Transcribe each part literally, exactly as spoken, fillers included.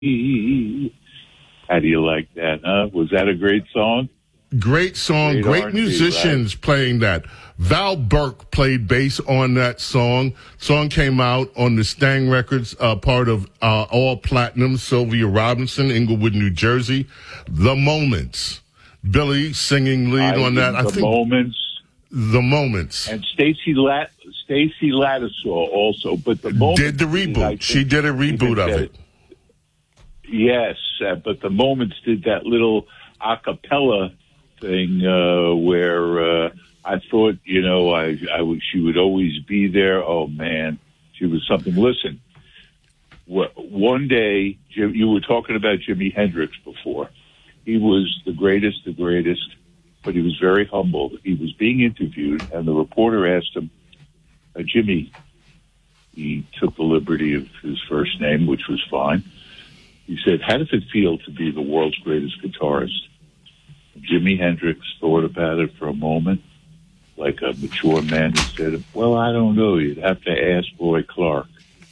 How do you like that, huh? Was that a great song? Great song, great, great R and B, musicians right? Playing that. Val Burke played bass on that song. Song came out on the Stang Records, uh, part of uh, All Platinum, Sylvia Robinson, Inglewood, New Jersey. The Moments. Billy singing lead I on that. The I think Moments. The Moments. And Stacey Lat- Stacey Lattisaw also. But the Moments did the reboot. She did a reboot of it. Yes, uh, but the Moments did that little a cappella thing uh, where uh, I thought, you know, I, I w- she would always be there. Oh, man, she was something. Listen, wh- one day, Jim, you were talking about Jimi Hendrix before. He was the greatest, the greatest, but he was very humble. He was being interviewed, and the reporter asked him, uh, Jimmy, he took the liberty of his first name, which was fine. He said, how does it feel to be the world's greatest guitarist? Jimi Hendrix thought about it for a moment, like a mature man. He said, well, I don't know. You'd have to ask Roy Clark.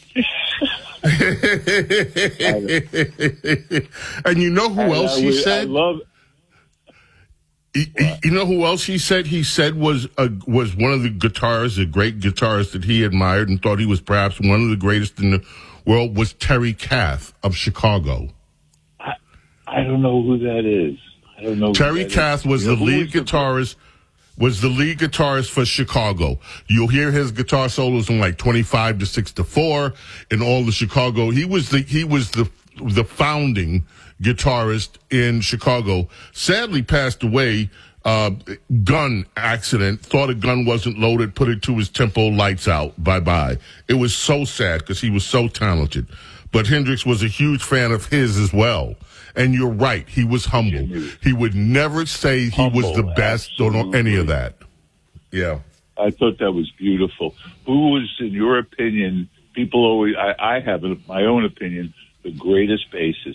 And you know who and else I he would, said? I love he, you know who else he said? He said was a, was one of the guitarists, a great guitarist that he admired and thought he was perhaps one of the greatest in the world, was Terry Kath of Chicago. I, I don't know who that is. I don't know. Terry Kath was the lead guitarist. Was the lead guitarist for Chicago. You'll hear his guitar solos in like twenty-five to six to four in all the Chicago. He was the he was the the founding guitarist in Chicago. Sadly passed away. Uh, gun accident. Thought a gun wasn't loaded. Put it to his temple. Lights out. Bye bye. It was so sad because he was so talented. But Hendrix was a huge fan of his as well. And you're right. He was humble. He would never say he humble, was the best absolutely. Or any of that. Yeah. I thought that was beautiful. Who was, in your opinion, people always, I, I have my own opinion, the greatest bassist?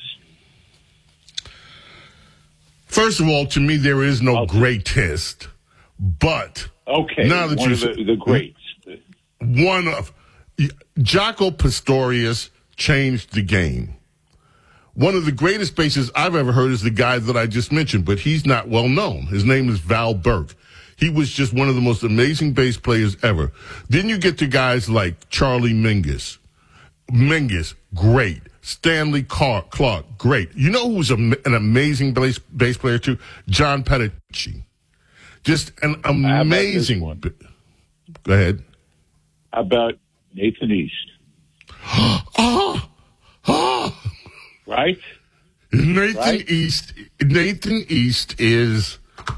First of all, to me, there is no I'll greatest. But. Okay. Now that one you of the, the greats. One of. Jaco Pastorius changed the game. One of the greatest bassists I've ever heard is the guy that I just mentioned, but he's not well known. His name is Val Burke. He was just one of the most amazing bass players ever. Then you get to guys like Charlie Mingus. Mingus, great. Stanley Clark, great. You know who's a, an amazing bass, bass player too? John Petrucci. Just an amazing one. Go ahead. How about Nathan East? oh, oh. Right? Nathan right? East. Nathan East is,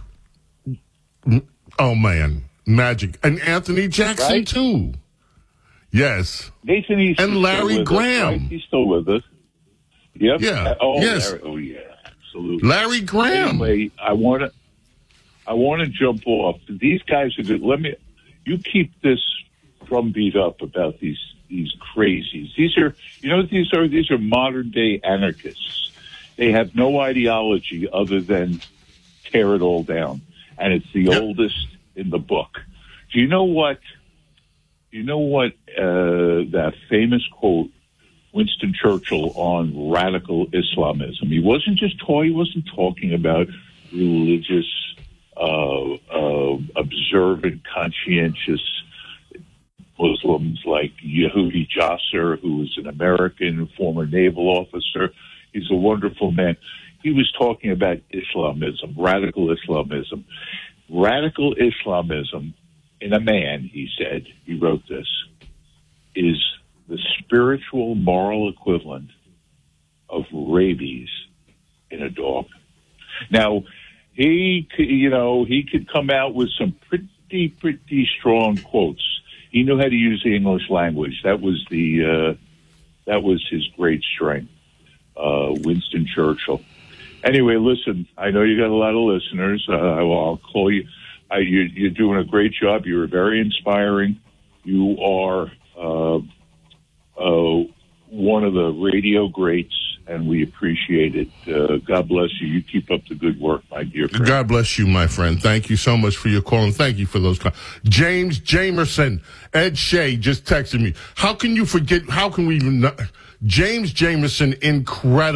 oh man, magic. And Anthony Jackson right? too. Yes. Nathan East and Larry Graham. Us, right? He's still with us. Yep. Yeah. Oh, yes. Larry, oh yeah, absolutely. Larry Graham. Anyway, I want to, I want to jump off. These guys are good. Let me. You keep this drumbeat up about these. These crazies. These are, you know, these are these are modern day anarchists. They have no ideology other than tear it all down, and it's the yep. oldest in the book. Do you know what? Do you know what uh, that famous quote, Winston Churchill on radical Islamism? He wasn't just talking. He wasn't talking about religious, uh, uh, observant, conscientious Muslims like Yehudi Jasser, who was an American former naval officer. He's a wonderful man. He was talking about Islamism, radical Islamism. Radical Islamism in a man, he said, he wrote this, is the spiritual moral equivalent of rabies in a dog. Now, he, you know, he could come out with some pretty, pretty strong quotes. He knew how to use the English language. That was the uh, that was his great strength, uh, Winston Churchill. Anyway, listen, I know you got a lot of listeners. Uh, I'll call you. I, you. You're doing a great job. You're very inspiring. You are uh, uh, one of the radio greats, and we appreciate it. Uh, God bless you. You keep up the good work, my dear friend. God bless you, my friend. Thank you so much for your call, and thank you for those calls. James Jamerson, Ed Shea just texted me. How can you forget, how can we even not, James Jamerson, incredible.